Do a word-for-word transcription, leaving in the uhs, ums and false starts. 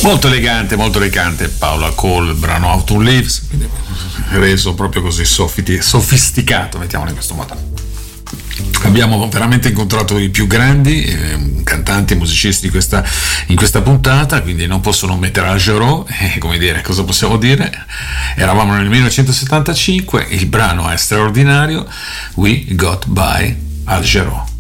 Molto elegante, molto elegante Paula Cole, il brano Autumn Leaves, reso proprio così sofisticato, mettiamolo in questo modo. Abbiamo veramente incontrato i più grandi eh, cantanti e musicisti in questa, in questa puntata, quindi non posso non mettere Al Jarreau, eh, come dire, cosa possiamo dire? Eravamo nel millenovecentosettantacinque, il brano è straordinario, We Got By Al Jarreau.